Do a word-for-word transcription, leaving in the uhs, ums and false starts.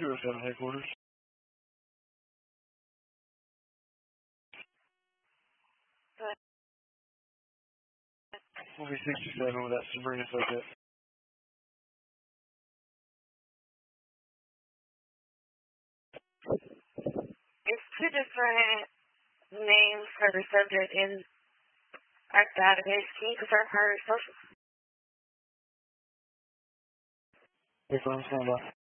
zero seven headquarters. We'll be sixty-seven with that Sabrina subject. It's two different names for the subject in our database. Can you confirm her social? Yes, I'm standing by.